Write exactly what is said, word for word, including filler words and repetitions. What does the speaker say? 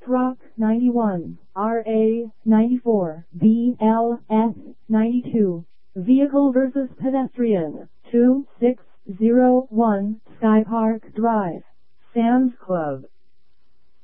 Truck ninety-one, R A ninety-four, B L S ninety-two. Vehicle versus pedestrian, two six zero one Sky Park Drive, Sam's Club.